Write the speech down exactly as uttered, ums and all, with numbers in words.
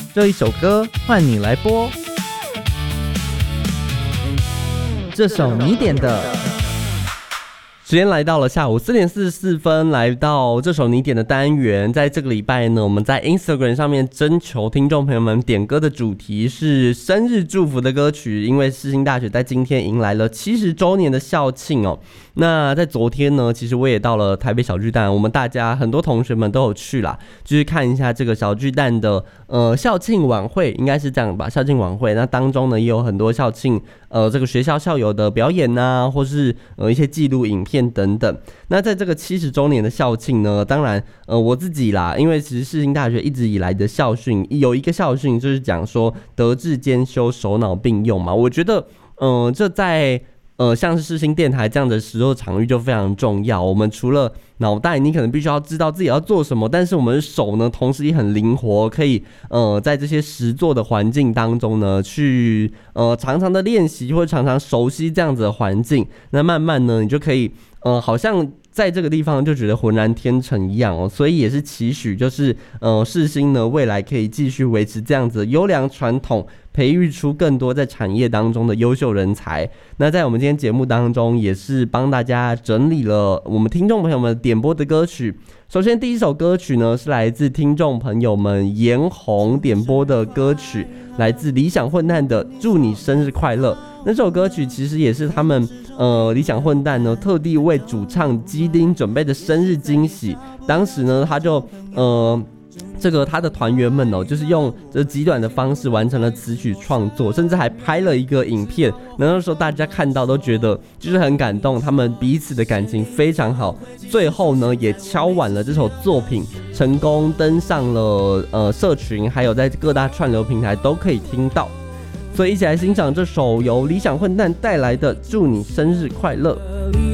这一首歌换你来播，这首你点的。时间来到了下午四点四十四分，来到这首你点的单元。在这个礼拜呢，我们在 Instagram 上面征求听众朋友们点歌的主题是生日祝福的歌曲，因为世新大学在今天迎来了七十周年的校庆哦。那在昨天呢，其实我也到了台北小巨蛋，我们大家很多同学们都有去啦，就是看一下这个小巨蛋的呃校庆晚会，应该是这样吧？校庆晚会，那当中呢也有很多校庆呃这个学校校友的表演啊，或是呃一些纪录影片等等。那在这个七十周年的校庆呢，当然呃我自己啦，因为其实世新大学一直以来的校训有一个校训就是讲说德智兼修，手脑并用嘛，我觉得呃这在呃，像是世新电台这样的实作场域就非常重要。我们除了脑袋，你可能必须要知道自己要做什么，但是我们手呢，同时也很灵活，可以呃在这些实作的环境当中呢，去呃常常的练习或者常常熟悉这样子的环境。那慢慢呢，你就可以呃好像在这个地方就觉得浑然天成一样哦。所以也是期许，就是呃世新呢未来可以继续维持这样子的优良传统。培育出更多在产业当中的优秀人才。那在我们今天节目当中，也是帮大家整理了我们听众朋友们点播的歌曲。首先第一首歌曲呢，是来自听众朋友们颜红点播的歌曲，来自理想混蛋的《祝你生日快乐》。那这首歌曲其实也是他们呃理想混蛋呢特地为主唱基丁准备的生日惊喜。当时呢，他就呃。这个他的团员们哦，就是用这极短的方式完成了词曲创作，甚至还拍了一个影片。那时候大家看到都觉得就是很感动，他们彼此的感情非常好。最后呢，也敲完了这首作品，成功登上了呃社群，还有在各大串流平台都可以听到。所以一起来欣赏这首由理想混蛋带来的《祝你生日快乐》。